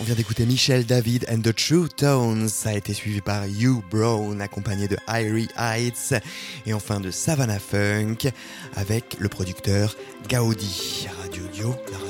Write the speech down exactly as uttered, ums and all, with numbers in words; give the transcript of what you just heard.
vient d'écouter Michel David and the True Tones. Ça a été suivi par Hugh Brown, accompagné de Irie Heights. Et enfin de Savannah Funk, avec le producteur Gaudi. Radio Dio, la radio